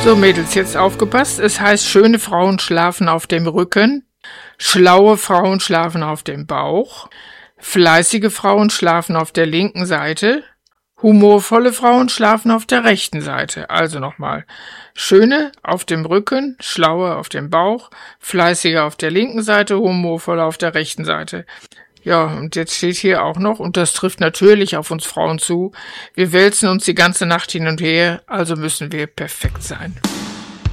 So Mädels, jetzt aufgepasst. Es heißt, schöne Frauen schlafen auf dem Rücken, schlaue Frauen schlafen auf dem Bauch, fleißige Frauen schlafen auf der linken Seite, humorvolle Frauen schlafen auf der rechten Seite. Also nochmal. Schöne auf dem Rücken, schlaue auf dem Bauch, fleißige auf der linken Seite, humorvolle auf der rechten Seite. Ja, und jetzt steht hier auch noch, und das trifft natürlich auf uns Frauen zu, wir wälzen uns die ganze Nacht hin und her, also müssen wir perfekt sein.